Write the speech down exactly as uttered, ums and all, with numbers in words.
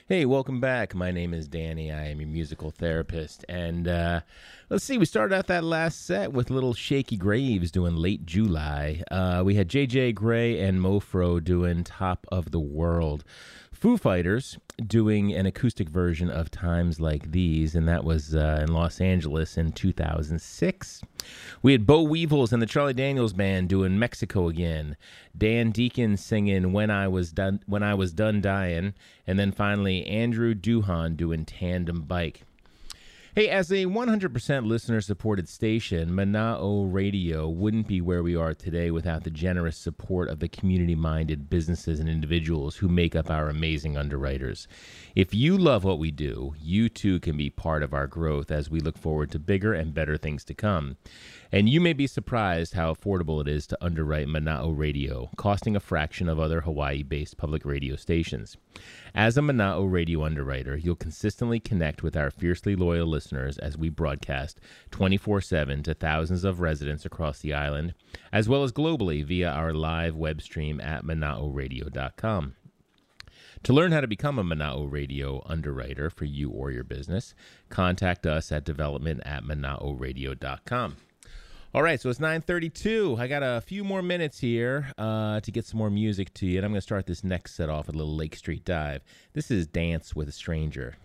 Hey, welcome back. My name is Danny. I am your musical therapist. And uh, let's see, we started out that last set with little Shaky Graves doing Late July. Uh, we had J J Gray and Mofro doing Top of the World. Foo Fighters doing an acoustic version of Times Like These, and that was uh, in Los Angeles in two thousand six. We had Bo Weevils and the Charlie Daniels Band doing Mexico Again. Dan Deacon singing When I Was Done When I Was Done Dying, and then finally Andrew Duhan doing Tandem Bike. Hey, as a one hundred percent listener-supported station, Mana'o Radio wouldn't be where we are today without the generous support of the community-minded businesses and individuals who make up our amazing underwriters. If you love what we do, you too can be part of our growth as we look forward to bigger and better things to come. And you may be surprised how affordable it is to underwrite Mana'o Radio, costing a fraction of other Hawaii-based public radio stations. As a Mana'o Radio underwriter, you'll consistently connect with our fiercely loyal listeners as we broadcast twenty-four seven to thousands of residents across the island, as well as globally via our live web stream at mana'o radio dot com. To learn how to become a Mana'o Radio underwriter for you or your business, contact us at development at mana'o radio dot com. All right, so it's nine thirty-two. I got a few more minutes here uh, to get some more music to you, and I'm going to start this next set off with a little Lake Street Dive. This is Dance with a Stranger.